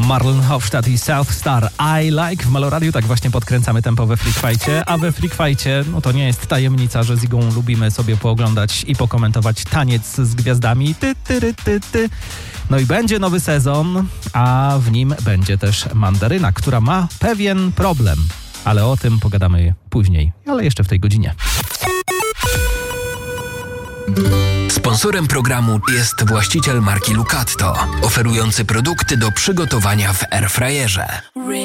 Marlon Hofstadt i South Star I Like w Meloradiu. Tak właśnie podkręcamy tempo we Freak Fightie. A we Freak Fightie, no to nie jest tajemnica, że z Igą lubimy sobie pooglądać i pokomentować taniec z gwiazdami. Ty. No i będzie nowy sezon, a w nim będzie też Mandaryna, która ma pewien problem. Ale o tym pogadamy później, ale jeszcze w tej godzinie. Sponsorem programu jest właściciel marki Lucatto, oferujący produkty do przygotowania w airfryerze.